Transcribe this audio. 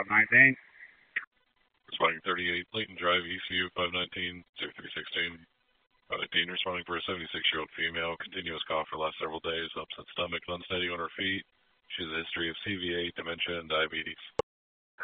519. Responding 38, Layton Drive, ECU 519, 0316. 519, responding for a 76-year-old female, continuous cough for the last several days, upset stomach, and unsteady on her feet. She has a history of CVA, dementia, and diabetes.